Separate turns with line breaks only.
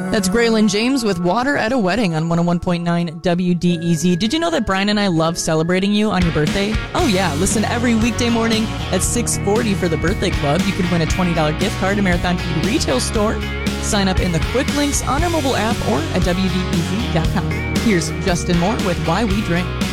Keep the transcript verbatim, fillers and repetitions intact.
That's Graylin James with Water at a Wedding on one oh one point nine W D E Z. Did you know that Brian and I love celebrating you on your birthday? Oh yeah, listen every weekday morning at six forty for the Birthday Club. You could win a twenty dollars gift card to Marathon Feed retail store. Sign up in the quick links on our mobile app or at W D E Z dot com. Here's Justin Moore with Why We Drink.